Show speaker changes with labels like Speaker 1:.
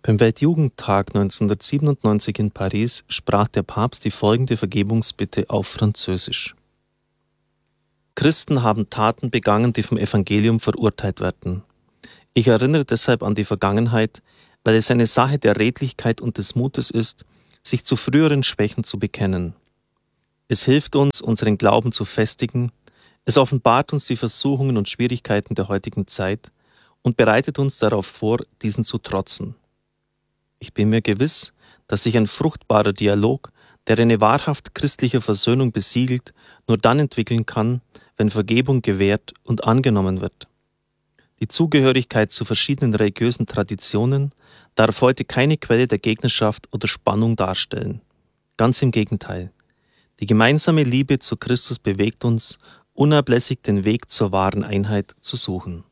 Speaker 1: Beim Weltjugendtag 1997 in Paris sprach der Papst die folgende Vergebungsbitte auf Französisch: Christen haben Taten begangen, die vom Evangelium verurteilt werden. Ich erinnere deshalb an die Vergangenheit, weil es eine Sache der Redlichkeit und des Mutes ist, sich zu früheren Schwächen zu bekennen. Es hilft uns, unseren Glauben zu festigen, es offenbart uns die Versuchungen und Schwierigkeiten der heutigen Zeit und bereitet uns darauf vor, diesen zu trotzen. Ich bin mir gewiss, dass sich ein fruchtbarer Dialog, der eine wahrhaft christliche Versöhnung besiegelt, nur dann entwickeln kann, wenn Vergebung gewährt und angenommen wird. Die Zugehörigkeit zu verschiedenen religiösen Traditionen darf heute keine Quelle der Gegnerschaft oder Spannung darstellen. Ganz im Gegenteil. Die gemeinsame Liebe zu Christus bewegt uns, unablässig den Weg zur wahren Einheit zu suchen.